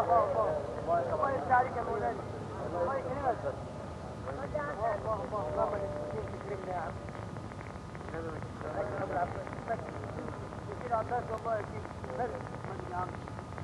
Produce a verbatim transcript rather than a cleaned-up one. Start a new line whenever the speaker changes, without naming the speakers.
الله يفتح عليك يا مولانا. الله يكرمك. الله الله الله يكرمنا يا عم. كده عباس والله يا سيدي. بس يا عم.